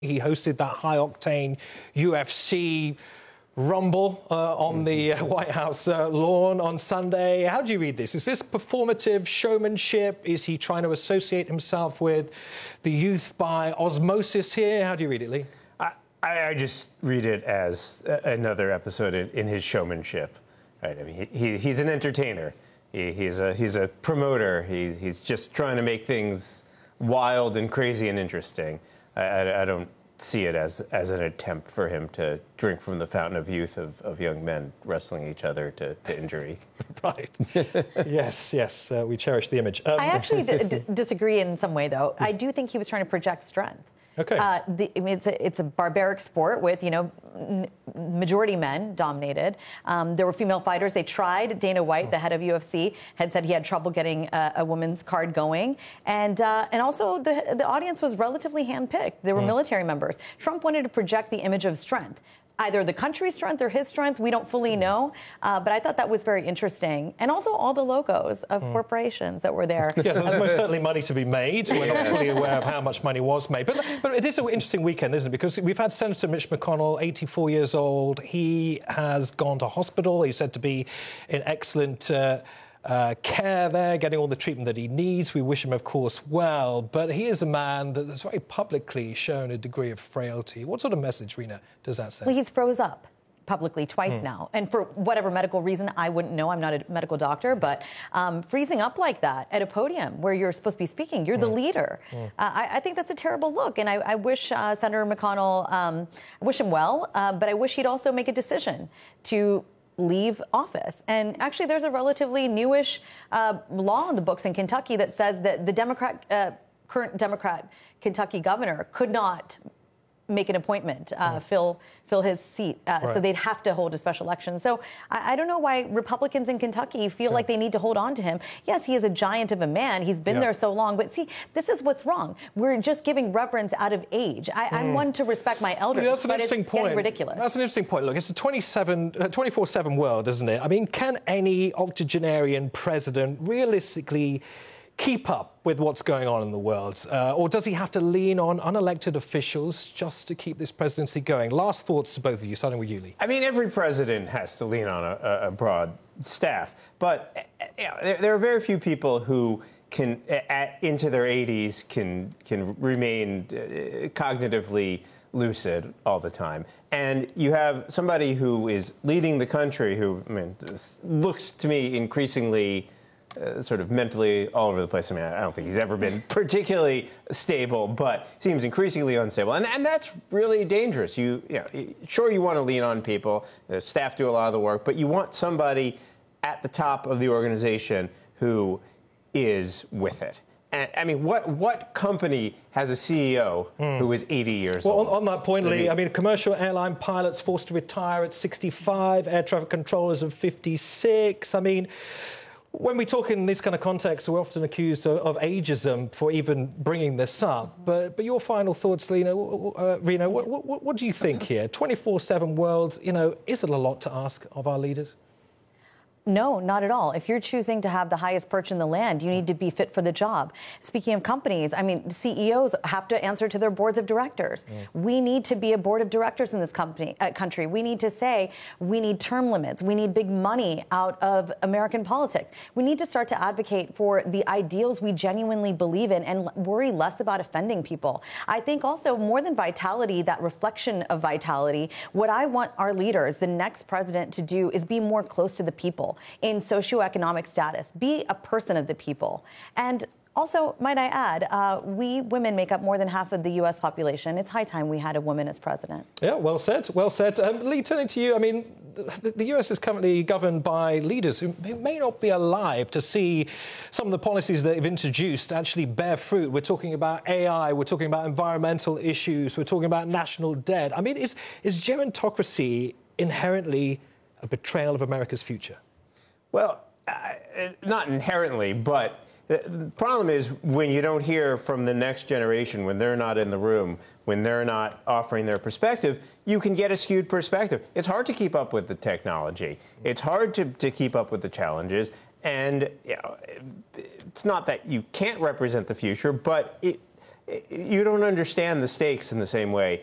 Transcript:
He hosted that high-octane UFC rumble on the White House lawn on Sunday. How do you read this? Is this performative showmanship? Is he trying to associate himself with the youth by osmosis here? How do you read it, Lee? I just read it as another episode in his showmanship. Right? I mean, he's an entertainer. He's a promoter. He's just trying to make things wild and crazy and interesting. I don't see it as an attempt for him to drink from the fountain of youth of young men wrestling each other to injury. Right. Yes, we cherish the image. I actually disagree in some way, though. I do think he was trying to project strength. Okay. It's a barbaric sport with, majority men dominated. There were female fighters. They tried. Dana White, the head of UFC, had said he had trouble getting a women's card going. And also the audience was relatively handpicked. There were military members. Trump wanted to project the image of strength. Either the country's strength or his strength, we don't fully know. But I thought that was very interesting. And also all the logos of corporations that were there. Yes, there's most certainly money to be made. We're not fully aware of how much money was made. But it is an interesting weekend, isn't it? Because we've had Senator Mitch McConnell, 84 years old. He has gone to hospital. He's said to be in excellent care there, getting all the treatment that he needs. We wish him, of course, well. But he is a man that has very publicly shown a degree of frailty. What sort of message, Rina, does that send? Well, he's froze up publicly twice now. And for whatever medical reason, I wouldn't know. I'm not a medical doctor. But freezing up like that at a podium where you're supposed to be speaking, you're the leader. I think that's a terrible look. And I wish Senator McConnell, I wish him well. But I wish he'd also make a decision to leave office. And actually, there's a relatively newish law in the books in Kentucky that says that the current Democrat Kentucky governor could not make an appointment, fill his seat. Right. So they'd have to hold a special election. So I don't know why Republicans in Kentucky feel like they need to hold on to him. Yes, he is a giant of a man. He's been there so long. But see, this is what's wrong. We're just giving reverence out of age. I'm one to respect my elders, that's an but interesting it's point. getting ridiculous. That's an interesting point. Look, it's a 24/7 world, isn't it? I mean, can any octogenarian president realistically keep up with what's going on in the world? Or does he have to lean on unelected officials just to keep this presidency going? Last thoughts to both of you, starting with you, Lee. I mean, every president has to lean on a broad staff. But there are very few people who can, into their 80s, can remain cognitively lucid all the time. And you have somebody who is leading the country who, looks to me increasingly sort of mentally all over the place. I mean, I don't think he's ever been particularly stable, but seems increasingly unstable. And that's really dangerous. Sure, you want to lean on people. The staff do a lot of the work, but you want somebody at the top of the organization who is with it. And, I mean, what company has a CEO who is 80 years old? Well, on that point, Lee, I mean, commercial airline pilots forced to retire at 65, air traffic controllers at 56. I mean, when we talk in these kind of contexts, we're often accused of ageism for even bringing this up. But your final thoughts, Rina, what do you think here? 24/7 world, is it a lot to ask of our leaders? No, not at all. If you're choosing to have the highest perch in the land, you need to be fit for the job. Speaking of companies, I mean, CEOs have to answer to their boards of directors. We need to be a board of directors in this country. We need to say we need term limits. We need big money out of American politics. We need to start to advocate for the ideals we genuinely believe in and worry less about offending people. I think also more than vitality, that reflection of vitality, what I want our leaders, the next president, to do is be more close to the people in socioeconomic status, be a person of the people. And also, might I add, we women make up more than half of the U.S. population. It's high time we had a woman as president. Yeah, well said, well said. Lee, turning to you, I mean, the U.S. is currently governed by leaders who may not be alive to see some of the policies that they've introduced actually bear fruit. We're talking about AI, we're talking about environmental issues, we're talking about national debt. I mean, is gerontocracy inherently a betrayal of America's future? Well, not inherently, but the problem is when you don't hear from the next generation, when they're not in the room, when they're not offering their perspective, you can get a skewed perspective. It's hard to keep up with the technology. It's hard to keep up with the challenges. And it's not that you can't represent the future, but you don't understand the stakes in the same way.